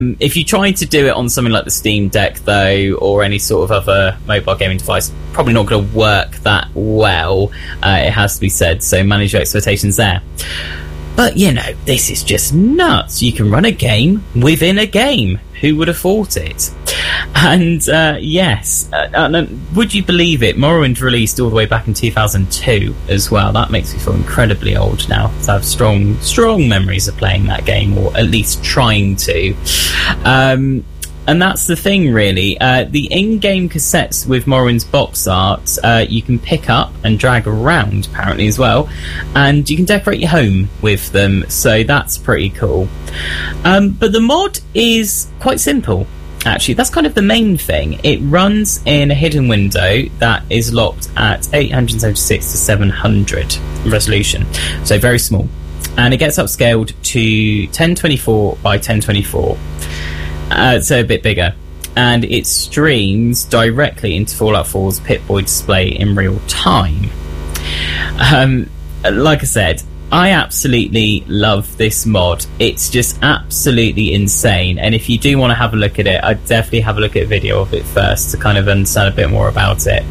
If you try to do it on something like the Steam Deck, though, or any sort of other mobile gaming device, probably not going to work that well, it has to be said, so manage your expectations there. But, you know, this is just nuts. You can run a game within a game. Who would have thought it? And, yes, would you believe it? Morrowind released all the way back in 2002 as well. That makes me feel incredibly old now. So I have strong memories of playing that game, or at least trying to. And that's the thing, really. The in-game cassettes with Morrowind's box art, you can pick up and drag around, apparently, as well. And you can decorate your home with them, so that's pretty cool. But the mod is quite simple, actually. That's kind of the main thing. It runs in a hidden window that is locked at 876 to 700 resolution, so very small. And it gets upscaled to 1024 by 1024. So a bit bigger, and it streams directly into Fallout 4's Pip-Boy display in real time. Like I said, I absolutely love this mod. It's just absolutely insane, and if you do want to have a look at it, I'd definitely have a look at a video of it first to kind of understand a bit more about it.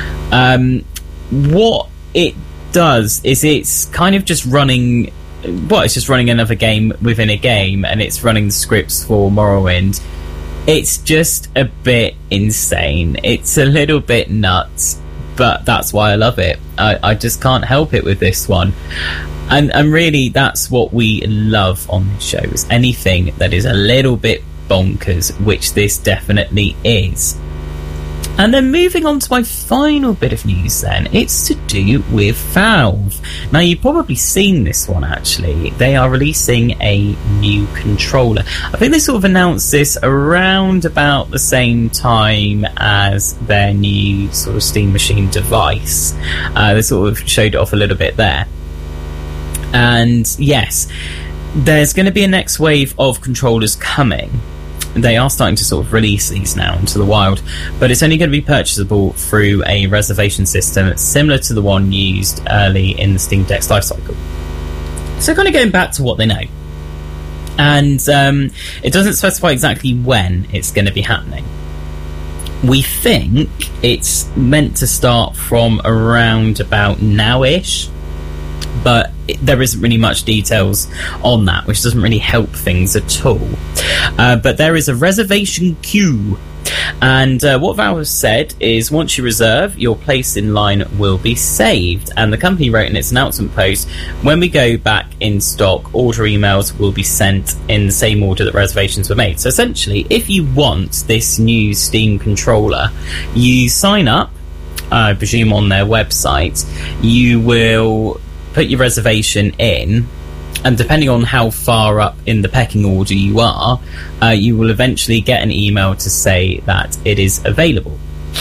What it does is it's kind of just running... Well, it's just running another game within a game, and it's running the scripts for Morrowind. It's just a bit insane. It's a little bit nuts, but that's why I love it. I just can't help it with this one. And really, that's what we love on this show, is anything that is a little bit bonkers, which this definitely is. And then moving on to my final bit of news then, it's to do with Valve. Now, you've probably seen this one, actually. They are releasing a new controller. I think they sort of announced this around about the same time as their new sort of Steam Machine device. They sort of showed it off a little bit there. And yes, there's going to be a next wave of controllers coming. They are starting to sort of release these now into the wild, but it's only going to be purchasable through a reservation system similar to the one used early in the Steam Deck's lifecycle. So kind of going back to what they know. And it doesn't specify exactly when it's going to be happening. We think it's meant to start from around about now-ish, but there isn't really much details on that, which doesn't really help things at all. But there is a reservation queue, and what Valve has said is once you reserve, your place in line will be saved. And the company wrote in its announcement post, when we go back in stock, order emails will be sent in the same order that reservations were made. So essentially, if you want this new Steam controller, you sign up, I presume on their website, you will put your reservation in, and depending on how far up in the pecking order you are, you will eventually get an email to say that it is available.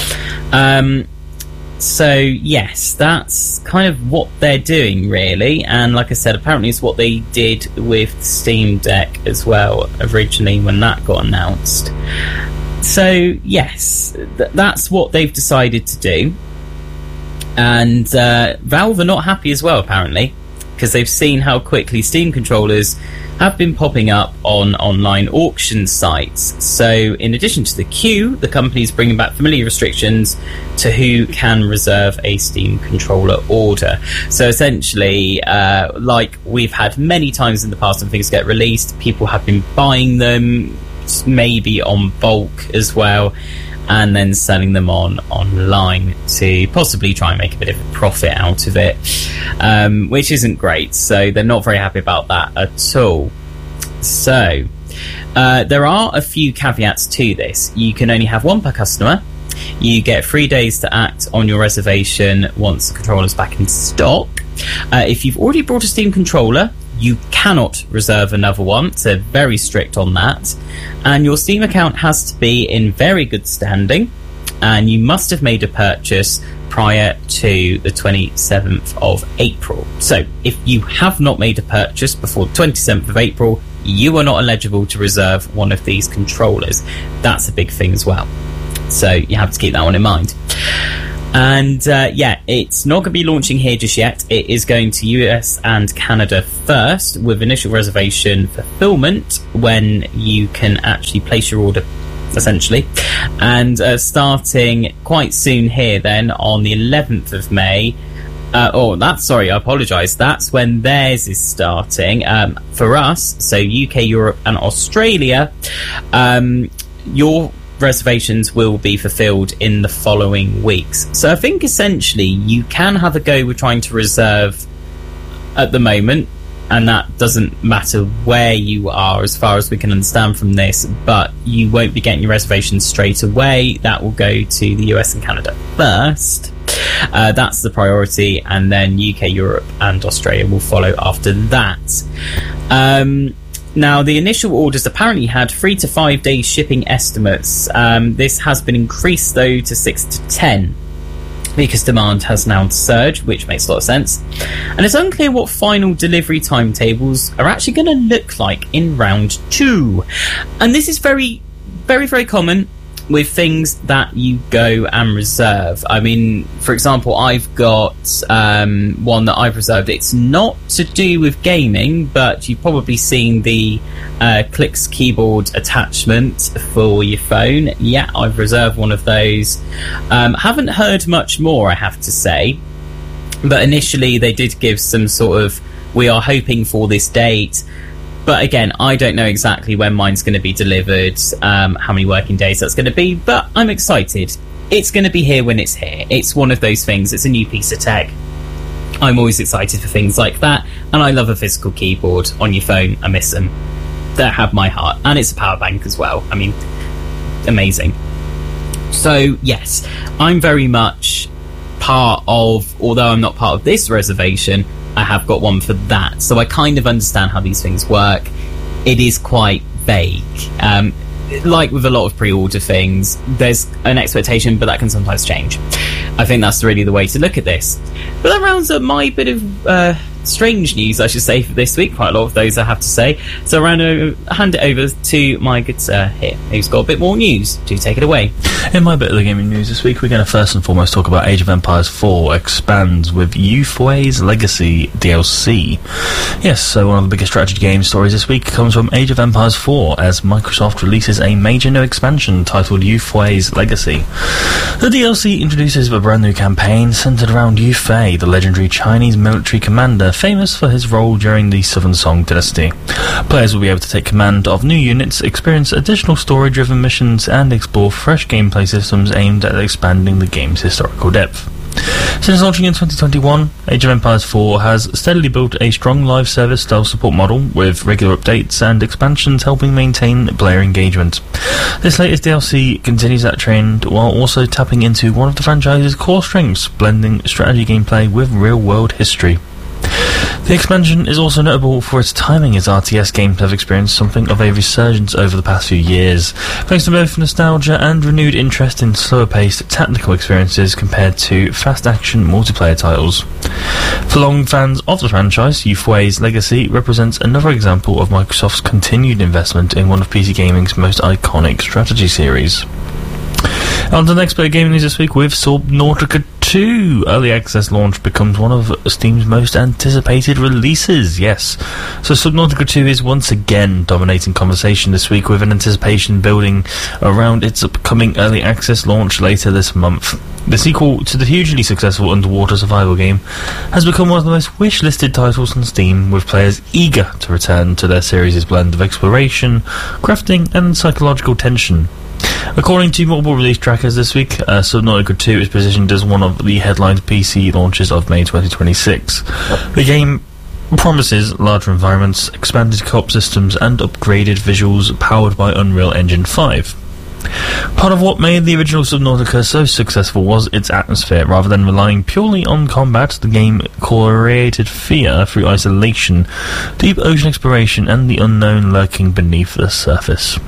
So yes, that's kind of what they're doing, really. And like I said, apparently it's what they did with Steam Deck as well originally when that got announced. So yes, that's what they've decided to do. And Valve are not happy as well, apparently, because they've seen how quickly Steam controllers have been popping up on online auction sites. So in addition to the queue, the company's bringing back familiar restrictions to who can reserve a Steam controller order. So essentially, like we've had many times in the past when things get released, people have been buying them, maybe on bulk as well, and then selling them online to possibly try and make a bit of a profit out of it, which isn't great. So they're not very happy about that at all. So there are a few caveats to this. You can only have one per customer. You get 3 days to act on your reservation once the controller's back in stock. If you've already brought a Steam controller, you cannot reserve another one, so very strict on that. And your Steam account has to be in very good standing, and you must have made a purchase prior to the 27th of April. So if you have not made a purchase before the 27th of April, you are not eligible to reserve one of these controllers. That's a big thing as well. So you have to keep that one in mind. And it's not going to be launching here just yet. It is going to US and Canada first, with initial reservation fulfillment when you can actually place your order, essentially. And starting quite soon here then on the 11th of May. I apologise. That's when theirs is starting. For us, so UK, Europe and Australia, your reservations will be fulfilled in the following weeks. So I think essentially you can have a go with trying to reserve at the moment, and that doesn't matter where you are as far as we can understand from this, but you won't be getting your reservations straight away. That will go to the US and Canada first. That's the priority, and then UK, Europe and Australia will follow after that. Now, the initial orders apparently had 3 to 5 days shipping estimates. This has been increased, though, to 6 to 10 because demand has now surged, which makes a lot of sense. And it's unclear what final delivery timetables are actually going to look like in round 2. And this is very, very, very common with things that you go and reserve. I mean, for example, I've got one that I've reserved. It's not to do with gaming, but you've probably seen the Clix keyboard attachment for your phone. Yeah, I've reserved one of those. Haven't heard much more, I have to say. But initially they did give some sort of, we are hoping for this date. But again, I don't know exactly when mine's going to be delivered, how many working days that's going to be, but I'm excited. It's going to be here when it's here. It's one of those things. It's a new piece of tech. I'm always excited for things like that, and I love a physical keyboard on your phone. I miss them. They have my heart, and it's a power bank as well. I mean, amazing. So, yes, I'm very much part of, although I'm not part of this reservation, I have got one for that, so I kind of understand how these things work. It is quite vague. Like with a lot of pre-order things, there's an expectation, but that can sometimes change. I think that's really the way to look at this. But that rounds up my bit of strange news, I should say, for this week. Quite a lot of those, I have to say. So I'll hand it over to my good sir here, who's got a bit more news. Do take it away. In my bit of the gaming news this week, we're going to first and foremost talk about Age of Empires 4 expands with Yufui's Legacy DLC. Yes, so one of the biggest strategy game stories this week comes from Age of Empires 4 as Microsoft releases a major new expansion titled Yufui's Legacy. The DLC introduces a brand new campaign centered around Yu Fei, the legendary Chinese military commander famous for his role during the Southern Song dynasty. Players will be able to take command of new units, experience additional story-driven missions, and explore fresh gameplay systems aimed at expanding the game's historical depth. Since launching in 2021, Age of Empires 4 has steadily built a strong live service style support model, with regular updates and expansions helping maintain player engagement. This latest DLC continues that trend while also tapping into one of the franchise's core strengths, blending strategy gameplay with real-world history. The expansion is also notable for its timing, as RTS games have experienced something of a resurgence over the past few years, thanks to both nostalgia and renewed interest in slower-paced tactical experiences compared to fast-action multiplayer titles. For long fans of the franchise, Yufui's Legacy represents another example of Microsoft's continued investment in one of PC gaming's most iconic strategy series. On to the next bit of gaming news this week with Subnautica 2. Early access launch becomes one of Steam's most anticipated releases. Yes, so Subnautica 2 is once again dominating conversation this week, with an anticipation building around its upcoming early access launch later this month. The sequel to the hugely successful underwater survival game has become one of the most wish-listed titles on Steam, with players eager to return to their series' blend of exploration, crafting and psychological tension. According to mobile release trackers this week, Subnautica 2 is positioned as one of the headlined PC launches of May 2026. The game promises larger environments, expanded co-op systems and upgraded visuals powered by Unreal Engine 5. Part of what made the original Subnautica so successful was its atmosphere. Rather than relying purely on combat, the game created fear through isolation, deep ocean exploration and the unknown lurking beneath the surface.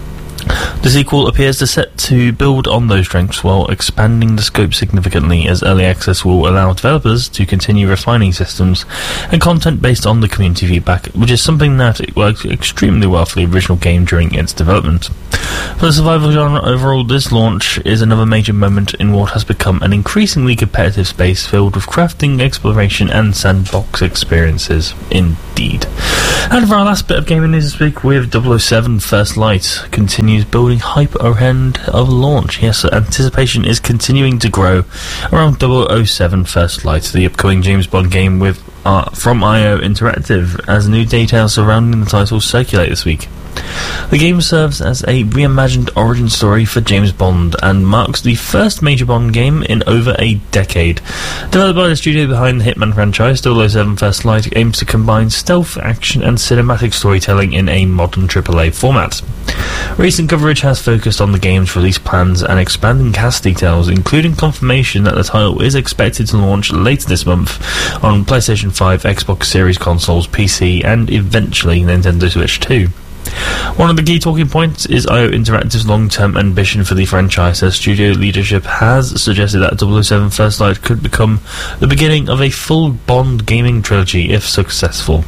The sequel appears to set to build on those strengths while expanding the scope significantly, as early access will allow developers to continue refining systems and content based on the community feedback, which is something that worked extremely well for the original game during its development. For the survival genre overall, this launch is another major moment in what has become an increasingly competitive space filled with crafting, exploration and sandbox experiences. Indeed. And for our last bit of gaming news this week, with 007 First Light continues building hype ahead of launch. Yes, anticipation is continuing to grow around 007 First Light, the upcoming James Bond game from IO Interactive, as new details surrounding the title circulate this week. The game serves as a reimagined origin story for James Bond and marks the first major Bond game in over a decade. Developed by the studio behind the Hitman franchise, 007 First Light aims to combine stealth, action and cinematic storytelling in a modern AAA format. Recent coverage has focused on the game's release plans and expanding cast details, including confirmation that the title is expected to launch later this month on PlayStation 5, Xbox Series consoles, PC and eventually Nintendo Switch 2. One of the key talking points is IO Interactive's long-term ambition for the franchise, as studio leadership has suggested that 007 First Light could become the beginning of a full Bond gaming trilogy if successful.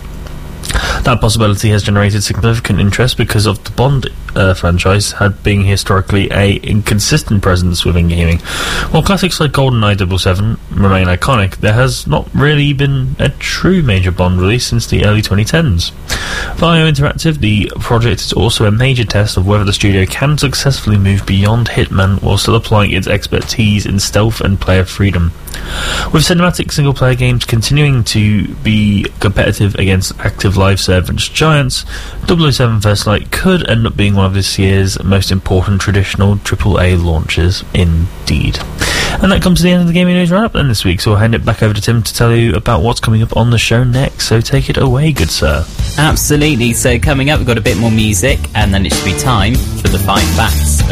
That possibility has generated significant interest because of the Bond franchise had been historically a inconsistent presence within gaming. While classics like GoldenEye 007 remain iconic, there has not really been a true major Bond release since the early 2010s. For IO Interactive, the project is also a major test of whether the studio can successfully move beyond Hitman while still applying its expertise in stealth and player freedom. With cinematic single-player games continuing to be competitive against active live service giants, 007 First Light could end up being one of this year's most important traditional AAA launches indeed. And that comes to the end of the gaming news roundup then this week, so I'll hand it back over to Tim to tell you about what's coming up on the show next, so take it away, good sir. Absolutely, so coming up we've got a bit more music and then it should be time for the 5 facts